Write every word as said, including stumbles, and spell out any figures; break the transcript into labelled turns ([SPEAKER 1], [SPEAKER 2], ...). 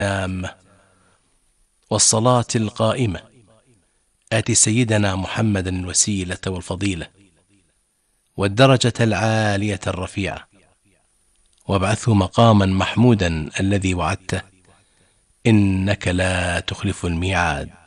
[SPEAKER 1] التامة والصلاة القائمة آت سيدنا محمدا الوسيلة والفضيلة والدرجة العالية الرفيعة وابعثه مقاما محمودا الذي وعدته إنك لا تخلف الميعاد.